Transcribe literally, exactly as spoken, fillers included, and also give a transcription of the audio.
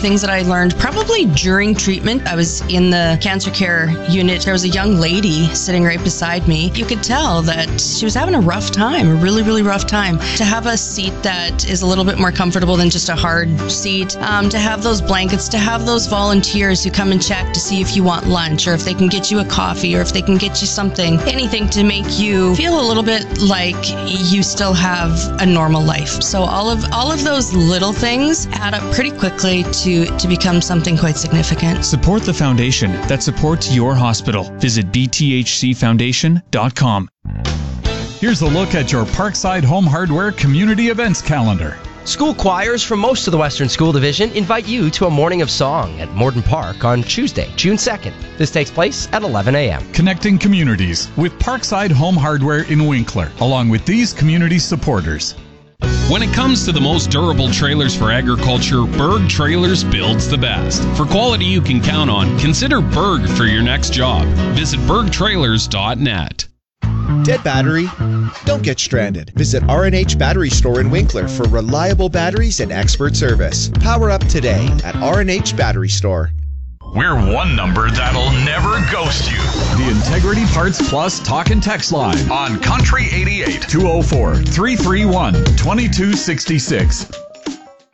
things that I learned probably during treatment. I was in the cancer care unit. There was a young lady sitting right beside me. You could tell that she was having a rough time, a really, really rough time. To have a seat that is a little bit more comfortable than just a hard seat, um, to have those blankets, to have those volunteers who come and check to see if you want lunch or if they can get you a coffee or if they can get you something, anything to make you feel a little bit like you still have a normal life. So all of all of those little things add up pretty quickly to, to become something quite significant. Support the foundation that supports your hospital. Visit b t h c foundation dot com. Here's a look at your Parkside Home Hardware Community Events calendar. School choirs from most of the Western School Division invite you to a morning of song at Morden Park on Tuesday, June second. This takes place at eleven a.m. Connecting communities with Parkside Home Hardware in Winkler, along with these community supporters. When it comes to the most durable trailers for agriculture, Berg Trailers builds the best. For quality you can count on, consider Berg for your next job. Visit berg trailers dot net. Dead battery? Don't get stranded. Visit R and H Battery Store in Winkler for reliable batteries and expert service. Power up today at R and H Battery Store. We're one number that'll never ghost you. The Integrity Parts Plus Talk and Text Line on Country eighty-eight. two oh four, three three one, two two six six.